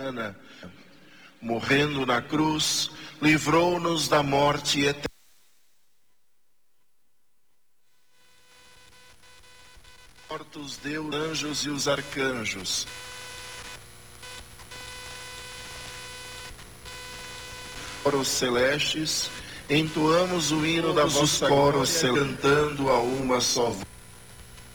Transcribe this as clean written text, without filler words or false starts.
humana, morrendo na cruz, livrou-nos da morte eterna. Mortos Deus, os anjos e os arcanjos. Coros celestes, entoamos o hino da vossa glória, cantando a uma só voz.